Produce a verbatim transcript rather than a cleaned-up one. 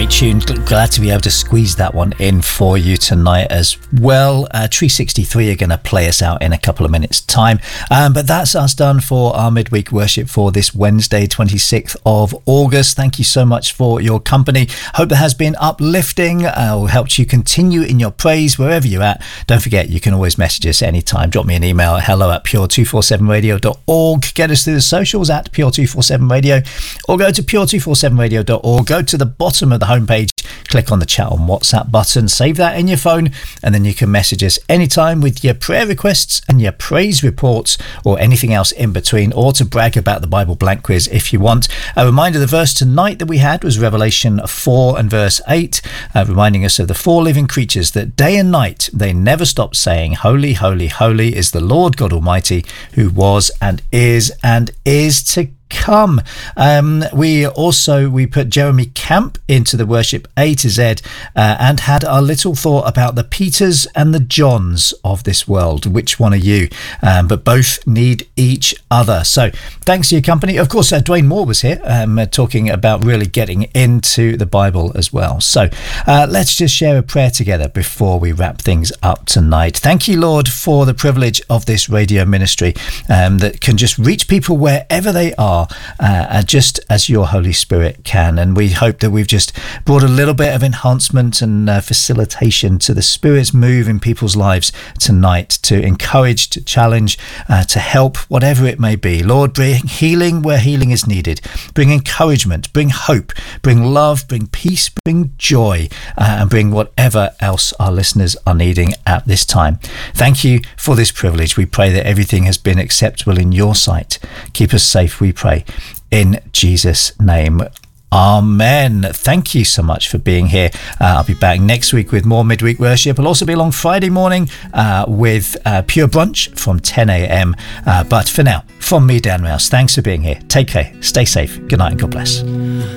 great tune. Glad to be able to squeeze that one in for you tonight as well. Uh, Tree sixty-three are going to play us out in a couple of minutes' time. Um, but that's us done for our midweek worship for this Wednesday, twenty-sixth of August. Thank you so much for your company. Hope that has been uplifting, uh, helped you continue in your praise wherever you're at. Don't forget, you can always message us anytime. Drop me an email at hello at pure two forty-seven radio dot org. Get us through the socials at pure two forty-seven radio, or go to pure two forty-seven radio dot org. Go to the bottom of the homepage, click on the chat on WhatsApp button, save that in your phone, and then you can message us anytime with your prayer requests and your praise reports or anything else in between, or to brag about the Bible blank quiz if you want. A reminder, the verse tonight that we had was Revelation four and verse eight, uh, reminding us of the four living creatures that day and night they never stop saying, holy, holy, holy is the Lord God Almighty, who was and is and is to come. Um, we also we put Jeremy Camp into the worship A to Z, uh, and had our little thought about the Peters and the Johns of this world. Which one are you? Um, but both need each other. So thanks to your company. Of course, uh, Dwayne Moore was here um, uh, talking about really getting into the Bible as well. So uh, let's just share a prayer together before we wrap things up tonight. Thank you, Lord, for the privilege of this radio ministry um, that can just reach people wherever they are, Uh, just as your Holy Spirit can. And we hope that we've just brought a little bit of enhancement and uh, facilitation to the Spirit's move in people's lives tonight, to encourage, to challenge, uh, to help, whatever it may be. Lord, bring healing where healing is needed. Bring encouragement, bring hope, bring love, bring peace, bring joy, uh, and bring whatever else our listeners are needing at this time. Thank you for this privilege. We pray that everything has been acceptable in your sight. Keep us safe, we pray. In Jesus' name, amen. Thank you so much for being here. Uh, I'll be back next week with more midweek worship. I'll also be along Friday morning uh, with uh, Pure Brunch from ten a.m. Uh, but for now, from me, Dan Rouse, thanks for being here. Take care. Stay safe. Good night and God bless.